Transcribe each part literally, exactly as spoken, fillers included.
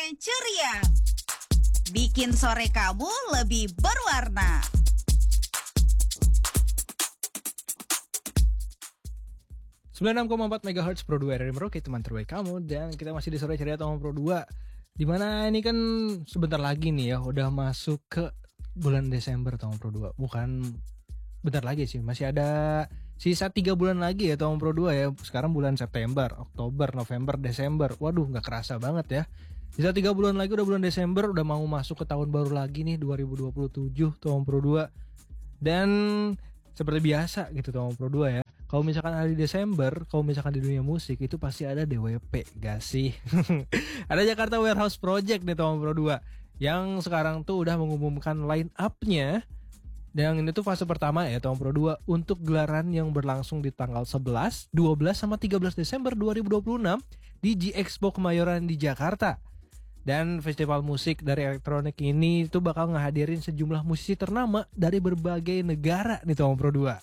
Sore Ceria, bikin sore kamu lebih berwarna. sembilan puluh enam koma empat megahertz Pro dua R R I Merauke, teman terbaik kamu. Dan kita masih di Sore Ceria Tomang Pro dua, dimana ini kan sebentar lagi nih ya, udah masuk ke bulan Desember Tomang Pro dua. Bukan bentar lagi sih, masih ada sisa tiga bulan lagi ya Tomang Pro dua ya. Sekarang bulan September, Oktober, November, Desember. Waduh, gak kerasa banget ya. Sisa tiga bulan lagi udah bulan Desember, udah mau masuk ke tahun baru lagi nih, dua ribu dua puluh tujuh Tomang Pro dua. Dan seperti biasa gitu Tomang Pro dua ya, kalau misalkan hari Desember, kalau misalkan di dunia musik itu pasti ada D W P, gak sih? Ada Jakarta Warehouse Project nih Tomang Pro dua, yang sekarang tuh udah mengumumkan line up-nya. Dan ini tuh fase pertama ya Tomang Pro dua untuk gelaran yang berlangsung di tanggal sebelas, dua belas, sama tiga belas Desember dua ribu dua puluh enam di G Expo Kemayoran di Jakarta. Dan festival musik dari elektronik ini tuh bakal ngehadirin sejumlah musisi ternama dari berbagai negara nih Tomang Pro dua.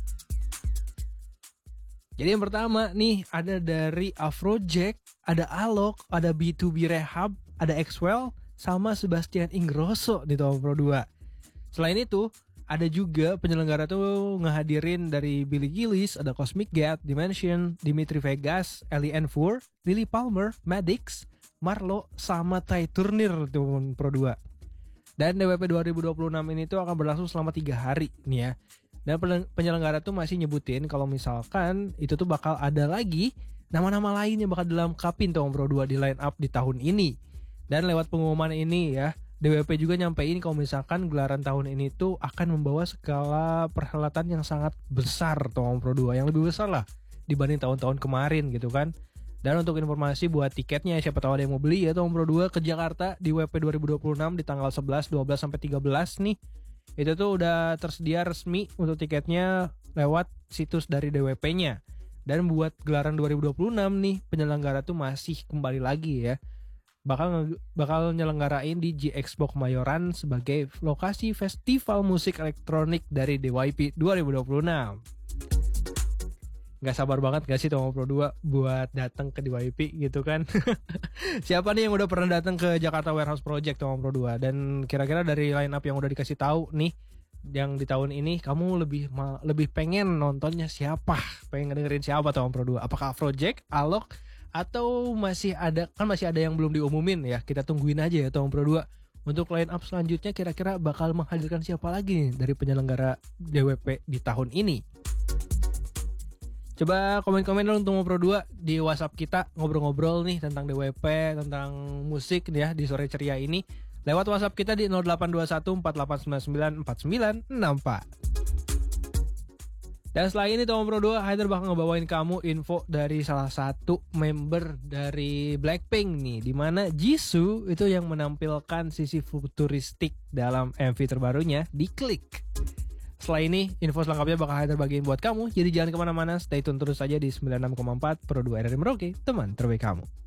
Jadi yang pertama nih ada dari Afrojack, ada Alok, ada B two B Rehab, ada Axwell, sama Sebastian Ingrosso di Tomang Pro dua. Selain itu ada juga penyelenggara tuh ngehadirin dari Billy Gillies, ada Cosmic Gate, Dimension, Dimitri Vegas, Ellie Enfour, Lily Palmer, Madix, Marlo, sama Thai Turnir Tomang Pro dua. Dan D W P dua ribu dua puluh enam ini tuh akan berlangsung selama tiga hari nih ya. Dan penyelenggara tuh masih nyebutin kalau misalkan itu tuh bakal ada lagi nama-nama lain yang bakal dilengkapin Tomang Pro dua di line up di tahun ini. Dan lewat pengumuman ini ya, D W P juga nyampein kalau misalkan gelaran tahun ini tuh akan membawa skala perhelatan yang sangat besar Tomang Pro dua, yang lebih besar lah dibanding tahun-tahun kemarin gitu kan. Dan untuk informasi buat tiketnya, siapa tahu ada yang mau beli ya Tomang Pro dua ke Jakarta di W P dua ribu dua puluh enam di tanggal sebelas, dua belas, sampai tiga belas nih. Itu tuh udah tersedia resmi untuk tiketnya lewat situs dari D W P-nya. Dan buat gelaran dua ribu dua puluh enam nih, penyelenggara tuh masih kembali lagi ya, bakal bakal nyelenggarain di G Expo Kemayoran sebagai lokasi festival musik elektronik dari D Y P dua ribu dua puluh enam. Gak sabar banget gak sih Tomang Pro dua buat datang ke D Y P gitu kan. Siapa nih yang udah pernah datang ke Jakarta Warehouse Project Tomang Pro dua, dan kira-kira dari line up yang udah dikasih tahu nih yang di tahun ini, kamu lebih lebih pengen nontonnya siapa? Pengen dengerin siapa Tomang Pro dua? Apakah Afrojack, Alok, atau masih ada, kan masih ada yang belum diumumin ya. Kita tungguin aja ya Tomang Pro dua. Untuk line up selanjutnya kira-kira bakal menghadirkan siapa lagi nih dari penyelenggara D W P di tahun ini. Coba komen-komen dong Tomang Pro dua di WhatsApp kita, ngobrol-ngobrol nih tentang D W P, tentang musik nih ya di Sore Ceria ini. Lewat WhatsApp kita di nol delapan dua satu empat delapan sembilan sembilan empat sembilan enam empat. Dan setelah ini Tomang Pro dua, Haider bakal ngebawain kamu info dari salah satu member dari Blackpink nih, dimana Jisoo itu yang menampilkan sisi futuristik dalam M V terbarunya di Click. Setelah ini, info selengkapnya bakal Haider bagiin buat kamu, jadi jangan kemana-mana, stay tune terus saja di sembilan puluh enam koma empat Pro dua R R I Merauke, teman terbaik kamu.